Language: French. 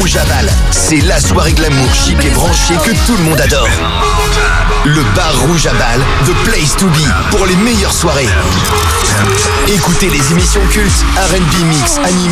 Rouge à Bâle. C'est la soirée glamour chic et branchée que tout le monde adore. Le bar Rouge à Bâle, the place to be pour les meilleures soirées. Écoutez les émissions cultes, R&B mix, animées